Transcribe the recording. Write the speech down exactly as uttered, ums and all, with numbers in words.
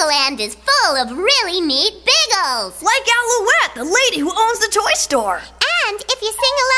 Legoland is full of really neat Biggles. Like Alouette, the lady who owns the toy store. And if you sing a